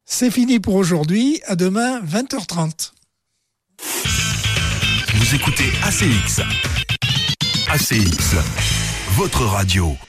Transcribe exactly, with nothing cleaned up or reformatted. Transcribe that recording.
C'est fini pour aujourd'hui. À demain, vingt heures trente. Vous écoutez A C X. A C X, votre radio.